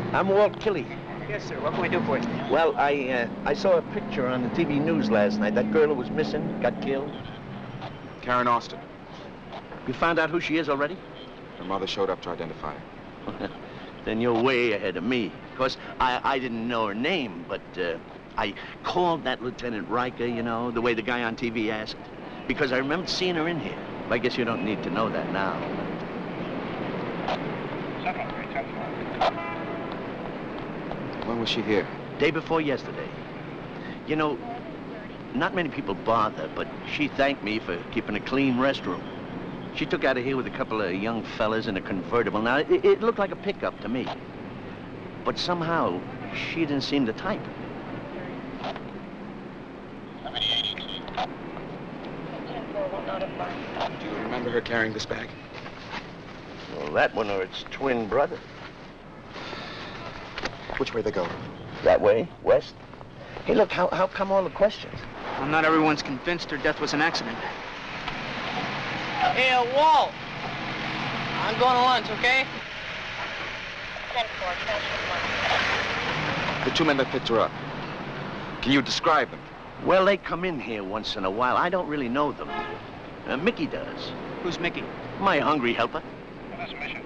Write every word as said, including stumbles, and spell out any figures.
I'm Walt Killy. Yes, sir. What can we do for you? Well, I uh, I saw a picture on the T V news last night. That girl who was missing, got killed. Karen Austin. You found out who she is already? Her mother showed up to identify her. Then you're way ahead of me. Of course, I, I didn't know her name, but uh, I called that Lieutenant Riker, you know, the way the guy on T V asked, because I remembered seeing her in here. I guess you don't need to know that now. When was she here? Day before yesterday. You know, not many people bother, but she thanked me for keeping a clean restroom. She took out of here with a couple of young fellas in a convertible. Now, it, it looked like a pickup to me. But somehow, she didn't seem the type. Do you remember her carrying this bag? Well, that one or its twin brother. Which way they go? That way, west. Hey, look, how, how come all the questions? Well, not everyone's convinced her death was an accident. Hey, uh, Walt. I'm going to lunch, okay? The two men that picked her up. Can you describe them? Well, they come in here once in a while. I don't really know them. Uh, Mickey does. Who's Mickey? My hungry helper. This mission